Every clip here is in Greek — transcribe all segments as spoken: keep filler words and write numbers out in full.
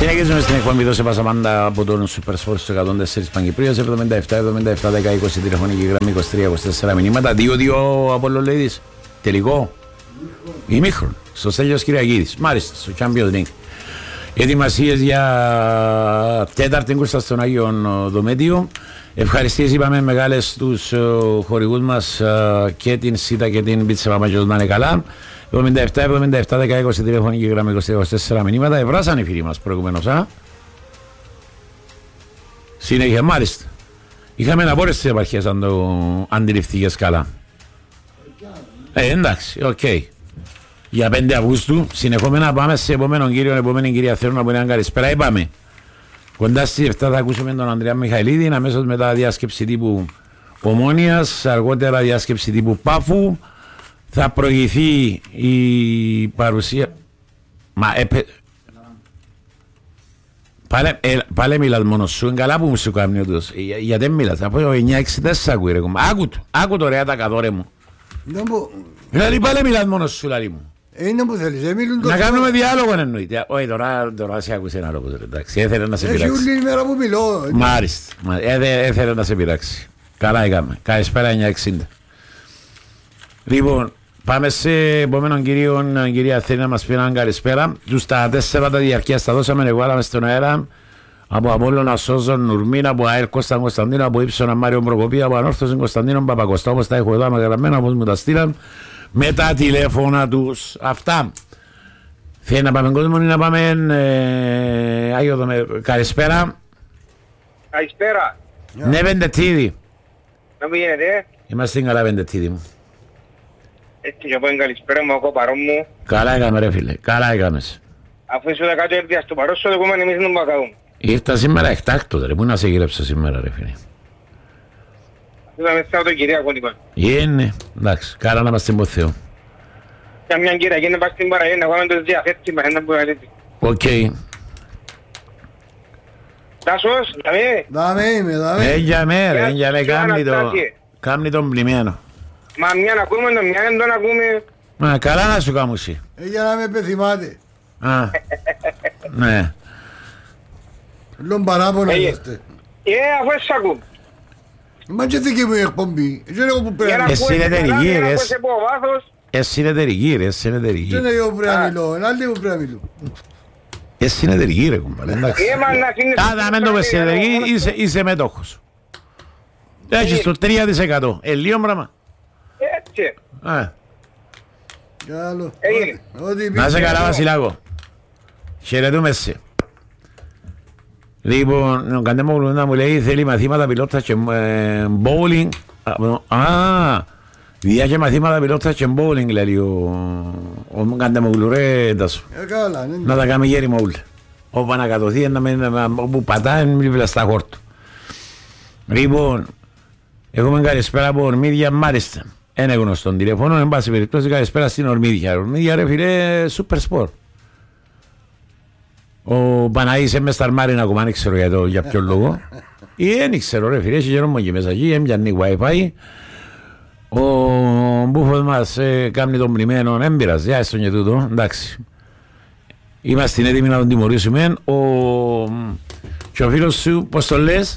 Συνεχίζουμε στην εκπομπή, δώσε πάσα πάντα από τον Super Sport στο εκατόν τέσσερα Παγκυπρίας, εβδομήντα επτά εβδομήντα επτά δέκα είκοσι τηλεφωνική γραμμή είκοσι τρία είκοσι τέσσερα μηνύματα, δύο δύο Apollo Ladies, τελικό, ημίχρον, στο Στέλιος Κυριακίδης, μάλιστα, στο Champions League. Ετοιμασίες για τέταρτη κούρσα στον Άγιον Δομέτιο. Ευχαριστίες είπαμε μεγάλες στους χορηγούς μας και την ΣΥΤΑ και την Πίτσα Παπαγιός να είναι καλά. εβδομήντα επτά εβδομήντα επτά δέκα είκοσι τηλεφωνική γραμμή είκοσι τρία είκοσι τέσσερα μηνύματα. Ευράσαν οι φίλοι μας προηγουμένως, α. Συνέχεια, μάλιστα. Είχαμε ένα πόρες στις επαρχίες αν το αντιληφθήκες καλά. Ε, εντάξει, οκ. Okay. Για πέντε Αυγούστου, συνεχόμενα πάμε σε επόμενον κύριο, επόμενη κυρία θέλω να πω έναν καλησπέρα. Είπαμε, κοντά στις επτά θα ακούσουμε τον Ανδρέα Μιχαηλίδη, αμέσως μετά διάσκεψη τύπου Ομόνιας, αργότερα διάσκεψη τύπου Πάφου. Θα προηγηθεί η παρουσία... Μα έπε... Πάλε, ε, πάλε μιλάς μόνος σου, είναι καλά που μου σου κάνει ο τος. Για, γιατί μιλάς, από το εννιά έξι τέσσερα ακούει ρε κομμά. Άκου το, άκου το ρε τα καθόρε μου. Δηλαδή πάλε μιλάς μόνος σου λαλί μου. Είναι που θέλεις, εμίλουν το... Να κάνουμε διάλογο εννοείται. Όχι τώρα, τώρα σε άκουσε ένα λόγο, εντάξει, έθελε να σε πειράξει. Έχει όλη η μέρα που μιλώ. Μάλιστα, έθελε να σε πειράξει. Καλά έκαμε, καλησπέρα εννιά εξήντα. Λοιπόν, πάμε σε επόμενον κύριο, κυρία θέλει να μας πει έναν καλησπέρα. Τους τα τέσσερα τα διαρκείας τα δώσαμε, εγώ βάλαμε στον αέρα. Από Απόλλωνα Σόζον Νουρμίνα, από ΑΕΛ Κώστα Κωνσταντίνο, από Ήψονα Μάριο Προκοπή, από Ανόρθωση Κωνσταντίνο Παπακοστά, όπως τα έχω εδώ με γραμμένα, όπως μου τα στείλαν, με τα τηλέφωνα τους. Αυτά. Θέλει να πάμε κόσμο ή να πάμε ε, Άγιο Δομε... Καλησπέρα. Καλησπέρα. Ναι, Βεντετίδη. Να μου γίνεται. Είμαστε καλά, Βεντετίδη μου. Έτσι και πω είναι καλησπέρα μου, εγώ παρόν μου. Καλά έκαμε ρε φίλε, καλά έκαμες. Αφού είσαι κάτω έρθει στο παρόν σου, εγώ εμείς δεν μπακαούμε. Ήρθα σήμερα εκτάκτο ρε, πού να σε γύρεψα σήμερα ρε φίλε. Είδαμε σαν το Κυριακό λοιπόν. Είναι, εντάξει, καλά να είμαστε από Θεό. Για μια Κυριακή να πας στην παραγή, να πάμε το διαθέτημα, ένα που είναι. Οκ. Τάσος, δαμε. Δάμε είμαι, δάμε. Ε, για με ρε, για με κάμνει το, κάμνει τον πλημμένο. Μα μια να ακούμε, μια δεν τον ακούμε. Μα καλά να σου κάμουσει. Ε, για να με πεθυμάτε. Α, ναι. Λόγω παράπονα είστε. Ε, αφού εσύ ακούμε. Μα και δική μου η εκπομπή. Δεν έχω που πρέπει. Εσύ είναι εταιρική ρε. Εσύ είναι εταιρική ρε, εσύ είναι εταιρική. Δεν είναι εγώ που πρέπει να μιλώ, είναι άλλοι που πρέπει να μιλώ. Εσύ είναι εταιρική ρε κουμπάλε, εντάξει. Άρα με το πες εταιρική είσαι μέτοχος. Έχεις το τρία τοις εκατό. Ε, λίγο πράγμα. Έτσι. Καλό. Να σε καλά Βασιλάκο. Χαιρετούμε σε. Λοιπόν, ο Καντέμογλου να μου λέει θέλει μαθήματα πιλότας και bowling. Α, διά και μαθήματα πιλότας και bowling λέει ο Καντέμογλου ρε Τάσο. Να τα κάνει γέρι μόλ. Όπου ανακατωθεί, όπου πατά, μην βλαστά χόρτο. Λοιπόν, έχουμε καλησπέρα από Ορμίδια, μάλιστα. Είναι γνωστόν τηλεφώνο, εν πάση περιπτώσει καλησπέρα στην Ορμίδια. Ορμίδια ρε φίλε, Super Sport. Ο Παναής έμες στα αρμάρι ακόμα, δεν ξέρω για, το, για ποιο λόγο. Ή δεν ξέρω ρε φίλε, έχει γερόμο και μέσα εκεί, έμπιανει Wi-Fi. Ο μπούφος μας ε, κάνει τον πλημμένο, δεν πειράζει, άιστον και τούτο, εντάξει. Είμαστε έτοιμοι να τον τιμωρήσουμε. Ο... Και ο φίλος σου, πώς το λες?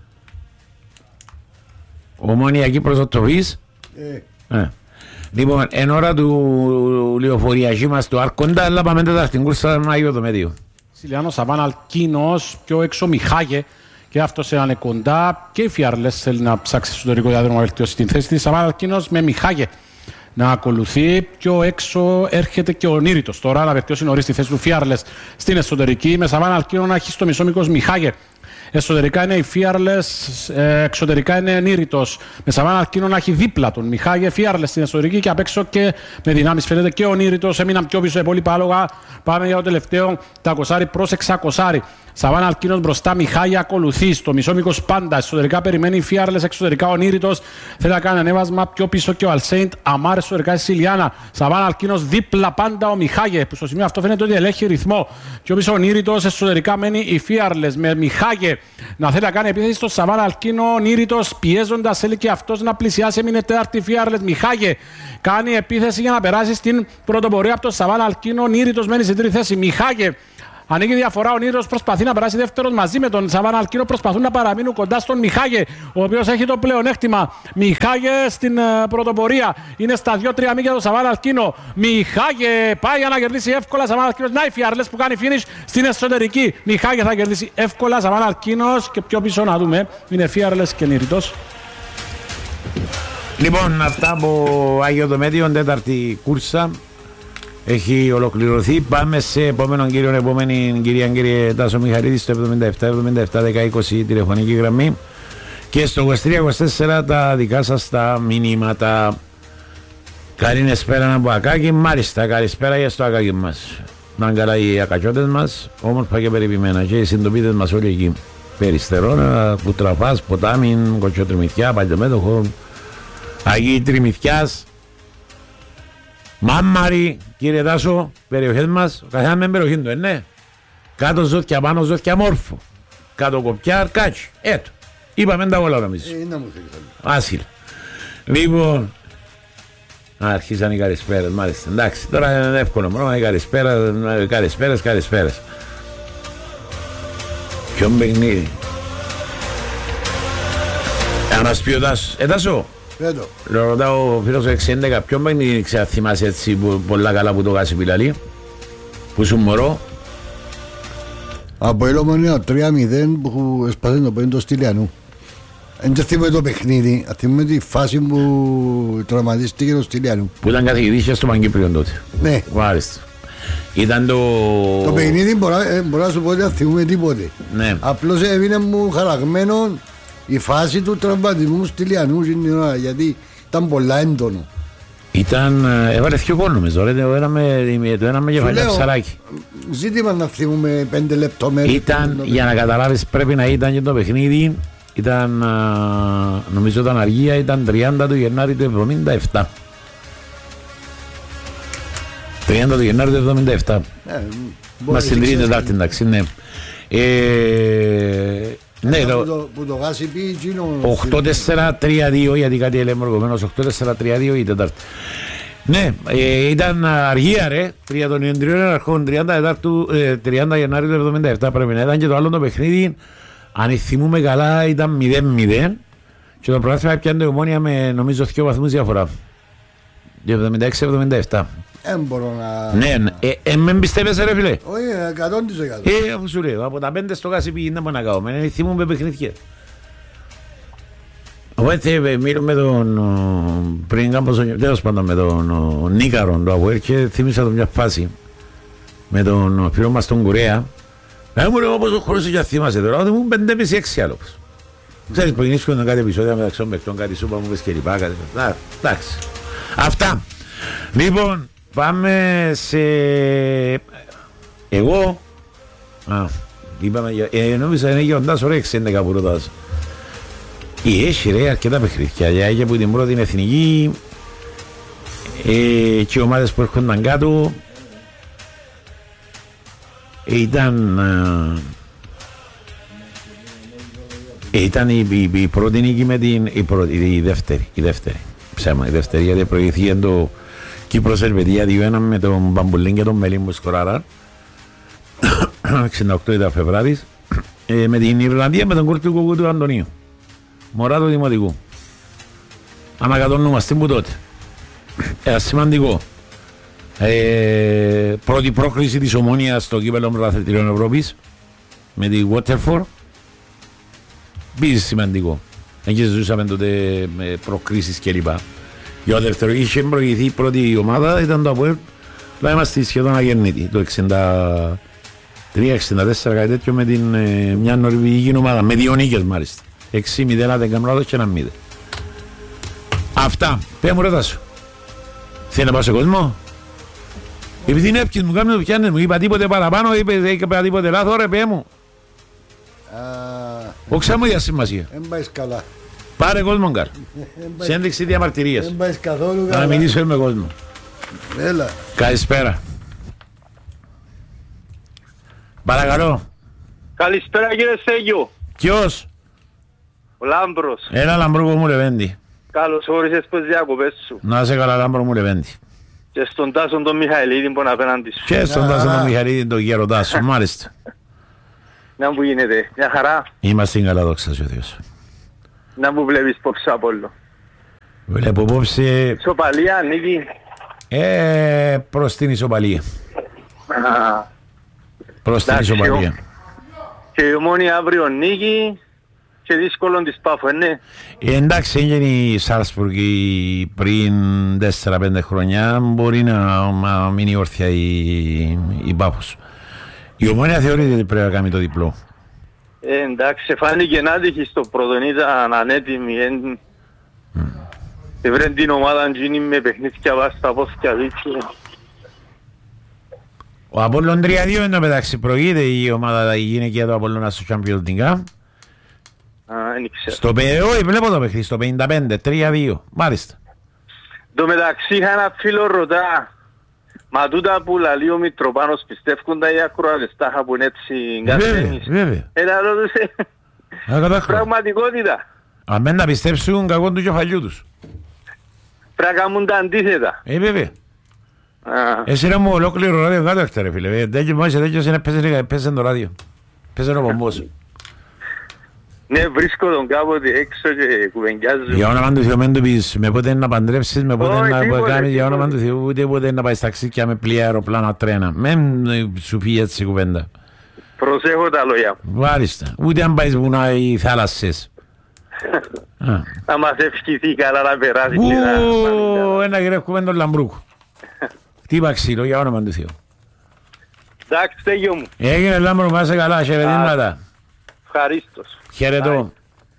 Ομονιακή προσωπτοφής. Ε. Ε. Λοιπόν, εν ώρα του λεωφοριακή μας του Άρχοντα, αλλά πάμε τέταρτη κούρσα να Άγιο Δομέτιο. Σιλιάνος Σαβάν Αλκίνος, πιο έξω Μιχάγε και αυτός είναι κοντά και η Φιάρλες θέλει να ψάξει εσωτερικό διάδρομο να βελτιώσει την θέση της. Σαβάν Αλκίνος με Μιχάγε να ακολουθεί, πιο έξω έρχεται και ο Νίριτος τώρα να βελτιώσει νωρίς τη θέση του Φιάρλες στην εσωτερική με Σαβάν Αλκίνο να έχει στο μισό μήκος Μιχάγε. Εσωτερικά είναι η Φιάρλες, εξωτερικά είναι Νίριτος. Με Σαβάν Αλκίνο να έχει δίπλα τον Μιχάγε, Φιάρλες στην εσωτερική και απ' έξω και με δυνάμεις φαίνεται και ο Νίριτος. Έμειναν πιο πίσω πολύ πάλογα. Πάμε για το τελευταίο, τα κοσάρι προς εξακοσάρι. Σαβάν Αλκίνος μπροστά, Μιχάγε ακολουθεί. Στο μισό μήκος πάντα. Εσωτερικά περιμένει η Φιάρλες, εξωτερικά ο Νίριτος. Θέλει να κάνει ανέβασμα πιο πίσω και ο Αλσέιντ. Αμάρ εσωτερικά η Σιλιάνα. Σαβάν Αλκίνος δίπλα πάντα ο Μιχάγε. Που στο σημείο αυτό φαίνεται ότι ελέγχει ρυθμό. Πιο πίσω ο Νίριτος, εσωτερικά μένει η Φιάρλες με Μιχάγε να θέλει να κάνει επίθεση στο Σαβάν Αλκίνο. Ο Νίριτος πιέζοντας θέλει και αυτός να πλησιάσει. Έμεινε τέταρτη Φιάρλες. Μιχάγε κάνει επίθεση για να περάσει στην πρωτοπορία από το Σαβάν Αλκίνο. Ο Νίριτος μένει στην τρίτη θέση. Μιχάγε Ανοίγει διαφορά, ο Νίρος προσπαθεί να περάσει δεύτερος μαζί με τον Σαββάνα Αλκίνο. Προσπαθούν να παραμείνουν κοντά στον Μιχάγε, ο οποίος έχει το πλεονέκτημα. Μιχάγε στην uh, πρωτοπορία. Είναι στα δύο τρία μίλια το Σαββάνα Αλκίνο. Μιχάγε πάει για να κερδίσει εύκολα. Σαββάνα Αλκίνος. Να η Φιάρλες που κάνει finish στην εσωτερική. Μιχάγε θα κερδίσει εύκολα. Σαββάνα Αλκίνος και πιο πίσω να δούμε. Είναι Φιάρλες και Νιριτός. Λοιπόν, αυτά από Άγιο Δομέτιο, τέταρτη κούρσα. Έχει ολοκληρωθεί. Πάμε σε επόμενον κύριο, επόμενη κυρία κύριε Τάσο Μιχαρίδη στο εβδομήντα επτά εβδομήντα επτά δέκα είκοσι τηλεφωνική γραμμή και στο είκοσι τρία είκοσι τέσσερα τα δικά σας τα μηνύματα. Καλή σπέρα από Ακάκη, μάλιστα καλησπέρα για στο Ακάκη μας. Να καλά οι ακατσότες μας, όμορφα και περιποιημένα και οι συντοπίτες μας όλοι εκεί. Περιστερώνα, Κουτραφάς, Ποτάμιν, Κοτσιοτριμηθιά, Παλιομέτωχο, Αγίη Τριμηθιάς, Μάμμαρη, κύριε Τάσο, περιοχές μας, ο καθένας με περιοχή του, ναι. Κάτω Ζώθια, πάνω Ζώθια, Μόρφο. Κάτω Κοπιά, Αρκάτσι. Έτω. Είπαμε τα όλα νομίζω. Ε, να μου θέλεις άλλο. Άσυλ. Λοιπόν, αρχίσαν οι καλησπέρες, μάλιστα. Εντάξει, τώρα είναι εύκολο μόνο, οι καλησπέρες, καλησπέρες, καλησπέρες. Ποιον παιχνίδι. Να μας πει ο Τάσος. Ε, Τάσο. Πέτω. Ρωτάω ο φίλος εξήντα έντεκα, ποιον παιχνίδι θυμάσαι έτσι που, πολλά καλά που το κάσει πιλαλή, που σου μωρό. Από Ελομονία τρία μηδέν που έσπασε το πέντο Στυλιανού. Δεν θυμάμαι το παιχνίδι, θυμάμαι τη φάση που τραυματίστηκε το Στυλιανού. Που ήταν καθηγητής στο Παγκύπριον τότε. Ναι. Μάλιστα. Ήταν το... Το παιχνίδι μπορώ, μπορώ να σου πω ότι δεν θυμούμαι τίποτε. Ναι. Απλώς έμεινε μου χαραγμένο η φάση του τραυματισμού Στυλιανού, γιατί ήταν πολλά έντονο. Ήταν, έβαλε δύο κόλ νομίζω, το ένα με, το ένα με κεφαλιά ψαράκι. Ζήτημα να θυμούμε πέντε λεπτό μέρες. Ήταν, για να καταλάβεις πρέπει να ήταν και το παιχνίδι, ήταν, νομίζω ήταν αργία, ήταν τριάντα του Γενάρη του εβδομήντα επτά. τριάντα του Γενάρη του εβδομήντα επτά. Ε, Μας στην τρίτη τετάρτη, εντάξει, ναι. Ε, ναι, που το, το, που το γάσι πει εκείνο... οκτώ τέσσερα τρία δύο, γιατί κάτι έλεγε μορκωμένος, οκτώ τέσσερα τρία δύο η Τετάρτη. Ναι, ε, ήταν αργία ρε, τρία των Ιεντριών Αρχών, τριάντα Γενάρη του εβδομήντα επτά πρέπει να ήταν, και το άλλο το παιχνίδι, αν θυμούμε καλά, ήταν μηδέν μηδέν και το πρωτάθλημα πιάνε το Ομόνια με νομίζω δύο βαθμούς διαφορά. εβδομήντα έξι εβδομήντα επτά. Δεν μπορώ να... Ναι, ε, ε, με εμπιστεύεσαι ρε φίλε. Όχι, εκατό τοις εκατό. Ε, αφού σου λέω, από τα πέντε στο κάσι πήγαινε να πω να κάνω, με θυμούμε παιχνίδια. Οπότε μίλω με τον, πριν κάμπος, τέλος πάντων με τον Νίκαρον του Αβουέρ και θύμισα τον μια φάση με τον φίλο μας τον Κουρέα. Να μου λέω πόσο χρόνος και θυμάσαι τώρα, ότι μου πέντε πες έξι άλλος. Ξέρεις που γίνησκονται κάτι επεισόδια μεταξύ των παιχτών, κάτι σούπα μου πες και λοιπά, κάτι. Εντάξει. Αυτά. Λοιπόν, πάμε σε... Εγώ... Α, είπαμε, ε, νόμιζα είναι γεωντάς ωραία εξήντα κάπου ρωτάς. Έχει ρε αρκετά παιχνίδια, για από την πρώτη εθνική ε, και οι ομάδες που έρχονταν κάτω ε, ήταν ε, ήταν η, η, η πρώτη νίκη με την η, πρώτη, η δεύτερη, η δεύτερη ψέμα, η δεύτερη, γιατί προηγήθηκε το Κύπρος Ελβετία δύο ένα με τον Μπαμπουλίν και τον Μελίν που σκοράραν εξήντα οκτώ ήταν Φεβράρης, ε, με την Ιρλανδία με τον κόρ του Κοκού του Αντωνίου μωρά του Δημοτικού. Ανακατονούμαστε που τότε. Ένα σημαντικό. Ε, πρώτη πρόκριση της Ομόνιας στο κύπελλο Πρωταθλητριών Ευρώπης με τη Waterford. Επίσης σημαντικό. Εκεί ζούσαμε τότε με προκρίσεις κλπ. Για το δεύτερο είχε προηγηθεί η πρώτη ομάδα, ήταν το ΑΠΟΕΛ. Αλλά είμαστε σχεδόν αγεννήτοι. Το εξήντα τρία εξήντα τέσσερα κάτι τέτοιο με την, ε, μια νορβηγική ομάδα. Με δύο νίκες μάλιστα. έξι μηδέν αν δεν κάνω λάθος και ένα μηδέν. Αυτά. Πες μου ρωτά σου. Θέλει να πάω σε κόσμο. Επειδή είναι εύκολο μου κάνει το πιάνε μου. Είπα τίποτε παραπάνω, είπα τίποτε λάθος, ρε πες μου. Όξα μου για σημασία. Δεν πάεις καλά. Πάρε κόσμο καρ. Σε ένδειξη διαμαρτυρίας. Δεν πάεις καθόλου καλά. Να μιλήσω με κόσμο. Έλα. Καλησπέρα. Παρακαλώ. Καλησπέρα κύριε Στέγιο. Ποιος? Ο Λάμπρος. Έλα Λαμπρούκο μου Λεβέντη. Καλώς όρισες πως διακοπές σου. Να είσαι καλά Λάμπρο μου Λεβέντη. Και στον Τάσον τον Μιχαηλίδη που είναι απέναντι σου. Και στον Τάσον τον Μιχαηλίδη τον γέρο Τάσο, μάλιστα. Να που γίνεται, μια χαρά. Είμαστε καλά, δόξα σου Θεός. Να που βλέπεις πόψε Απόλλω. Βλέπω πόψε... Ισοπαλία, νίκη. Ε, προς την ισοπαλία. Α, Προς την εντάξει, ισοπαλία. και η Ομόνια αύριο νίκη και δύσκολο της Πάφου, ναι. Ε, εντάξει, έγινε η Σάρσπουργη πριν τέσσερα πέντε χρόνια, μπορεί να, να μείνει όρθια η, η Πάφος. Η Ομόνια θεωρείται ότι πρέπει να κάνει το διπλό. Ε, εντάξει, φάνηκε να τύχει στο πρώτον, ήταν ανέτοιμη. Εν... Mm. Έβρεν την ομάδα γίνει με παιχνίδια βάστα πόθηκια δίκτυα. Ο Απόλλων τρία δύο ενώ μεταξύ προηγείται η ομάδα η γυναικεία του Απόλλωνα στο Champions League. Α, δεν ξέρω. Στο πενήντα, βλέπω το παιχνίδι, στο πενήντα πέντε, τρία δύο, μάλιστα. Το μεταξύ είχα ένα φίλο ρωτά, μα τούτα που λαλεί ο Μητροπάνος πιστεύουν τα οι ακροατές τα είχα που είναι έτσι Βέβαια, βέβαια. Έλα ρωτούσε, πραγματικότητα. Αν δεν τα πιστέψουν κακόν του κεφαλιού τους. Πρέπει να κάνουν τα αντίθετα. Ε, βέβαια. Εσύ είναι μου ολόκληρο ράδιο κάτω έχετε ρε φίλε. Τέτοιο μόλις τέτοιος είναι πέσε το ράδιο. Πέσε ο πομπός. Ναι, βρίσκω τον κάποτε έξω και κουβεντιάζω. Για όνομα του Θεού, μην του πεις με πότε να παντρέψεις, με πότε Όχι, να τίποτε, κάνεις, για τίποτε. όνομα του Θεού, ούτε πότε να πάεις ταξίδια με πλοία, αεροπλάνα, τρένα. Μην σου πει έτσι η κουβέντα. Προσέχω τα λόγια μου. Μάλιστα. Ούτε αν πάεις βουνά ή θάλασσες. Να μας ευχηθεί καλά να περάσει. και να Ου, πάνε ένα γυρεύκουμε τον Λαμπρούκο. Χτύπα ξύλο, για όνομα του Θεού. Εντάξει, Στέγιο μου. Έγινε Λάμπρο, μας είσαι καλά, χαιρετήματα. Ευχαρίστως. Χαιρετώ.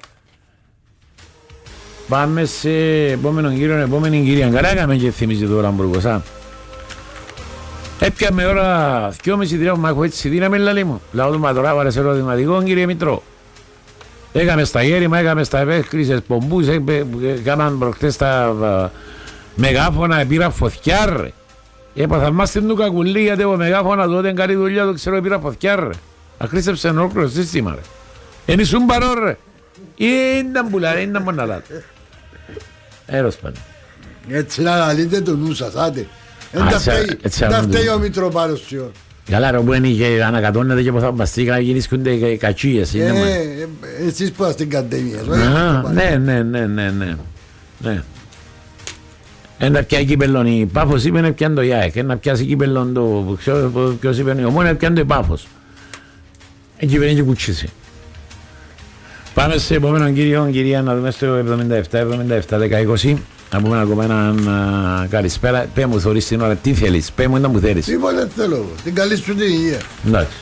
Πάμε σε επόμενο γύρο, επόμενη κυρία. Καλά έκαμε και θυμίζει το Λαμπρούκο, σαν. Έπιαμε ώρα δυόμιση τρία, μα έχω έτσι δύναμη λαλί μου. Λάω του Ματωρά, βάλε σε ερωτηματικό, κύριε Μητρό. Έκαμε στα γέρημα, έκαμε στα επέκρισες πομπούς, έκαναν προχτές τα μεγάφωνα, πήρα φωτιά ρε. Έπαθα μας την του κακουλή γιατί ο μεγάφωνα τότε καλή δουλειά, το ξέρω πήρα φωτιά ρε. Αχρήσεψε ενόκληρο σύστημα ρε. Εν ήσουν παρόν ρε. Ήταν πουλά, ήταν μοναλά. Έρος πάνω. Έτσι να λαλείτε το νου σας, άντε. Εν Α, τα έτσι, φταίει- έτσι, τα έτσι, φταίει ο Μητροπάνος σιω. Καλά ρε, όπου είναι και ανακατώνεται και πως θα μπαστήκα, γεννήσκονται οι κατσίες. είναι μόνο. Ε, ε, εσείς που είστε στην κατεμία. Α, ναι, ναι, ναι, ναι, ναι. Ναι. Ένα πια κύπελλον η Πάφος είπε να πιάνε το ΙΑΕΚ, ένα πιάσει κύπελλον το, ξέρω ποιος είπε, ο μόνος πιάνε το η Πάφος. Εκεί πήρε και κουτσίσει. Πάμε σε επόμενο κύριο, κυρία, να δούμε στο εβδομήντα επτά εβδομήντα επτά δέκα είκοσι. Να πούμε ακόμα έναν α, καλησπέρα. Πέ μου θωρείς την ώρα, τι θέλεις, πέ μου ήταν που θέλεις. Τίποτα δεν θέλω, την καλή σου την υγεία. Εντάξει.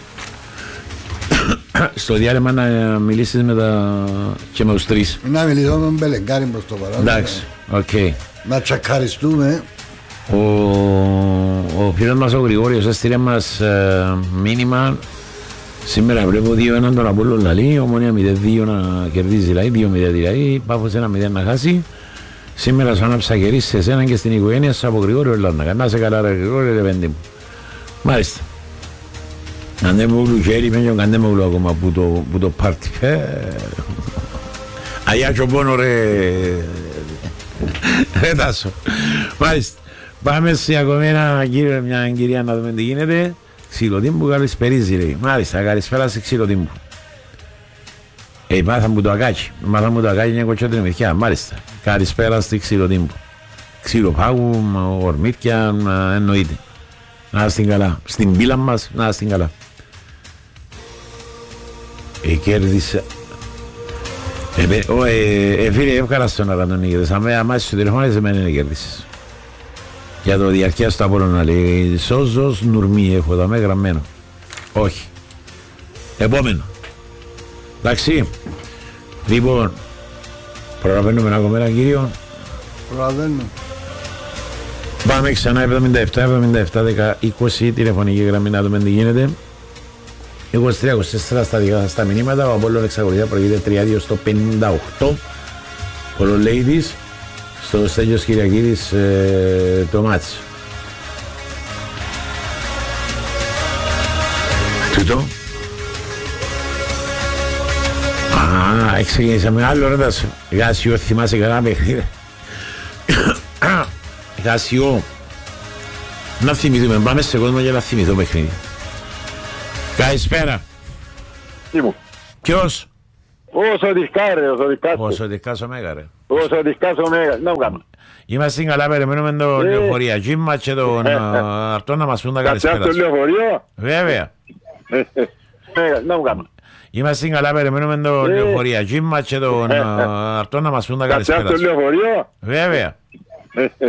Στο διάλειμμα να μιλήσεις με τα... και με τους τρεις. Να μιλήσω με τον Μπελεγκάρη προς το παρόν. Εντάξει, οκ. Να τσακαριστούμε. Ο, ο φίλος μας ο Γρηγόριος έστειλε μας ε, μήνυμα. Σήμερα βλέπω δύο έναν τον Απόλλων λαλή, Ομόνια μηδέν δύο να κερδίζει δηλαδή, δύο μηδέν δηλαδή, Πάφος ένα μηδέν να χάσει. Σήμερα σου άναψα κερίς σε εσένα και στην οικογένεια σου από Γρηγόριο Λάρνα. Να σε καλά ρε Γρηγόριο ρε πέντε μου. Μάλιστα. Καντέμογλου χέρι με τον Καντέμογλου ακόμα που το, που το πάρτι. Αγιά και ο πόνο ρε. Ρε Τάσο. Μάλιστα. Πάμε σε ακόμη ένα κύριο, μια κυρία να δούμε τι γίνεται. Ξυλοτύμπου καλησπερίζει λέει. Μάλιστα, καλησπέρα σε Ξυλοτύμπου. Ε, μάθα μου το ακάκι. Μάθα μου το ακάκι μια κοτσότρινη μυθιά. Μάλιστα. Καλησπέρα στη Ξυλοτύμπου. Ξυλοπάγου, ορμήθια, εννοείται. Να είστε καλά. Στην πύλα μας, να είστε καλά. Ε, κέρδισα. Ε, ο, ε, ε, φίλε, εύκολα στον Αραντον νίκητες. Αμέσως σου τηλεφώνες, εμένα είναι κέρδισες. Για το διαρκεία στο Απόλλωνα λέει Σόζος Νουρμή, έχω εδώ με γραμμένο. Όχι. Επόμενο. Εντάξει. Λοιπόν, προλαβαίνουμε ακόμα ένα κύριο. Προλαβαίνω. Πάμε ξανά εβδομήντα επτά εβδομήντα επτά δέκα είκοσι τηλεφωνική γραμμή να δούμε τι γίνεται. είκοσι τρία είκοσι τέσσερα στα δικά στα μηνύματα. Ο Απόλλων εξακολουθεί να προηγείται τρία δύο στο πενήντα οκτώ. Ο Ladies στο Στέλιος Κυριακίδης ε, το μάτς. Τούτο. Α, ξεκινήσαμε άλλο ρε Τάσο. Γάσιο, θυμάσαι καλά παιχνίδι. Γάσιο. Να θυμηθούμε, πάμε σε κόσμο για να θυμηθώ παιχνίδι. Καλησπέρα. Τι μου. Ποιος? Όσο δισκά ρε, όσο δισκά. Όσο δισκάς ο Μέγα ρε. Όσο δισκά ο Μέγα. Να μου κάνω. Είμαστε καλά, περιμένουμε το λεωφορείο. Τζίμμα και τον Αρτών να μας πούν τα καλησπέρα. Κατσιάς το λεωφορείο. Βέβαια. Να μου κάνω. Είμαστε καλά, περιμένουμε το λεωφορείο. Τζίμμα και τον Αρτών να μας πούν τα καλησπέρα. Κατσιάς το λεωφορείο. Βέβαια.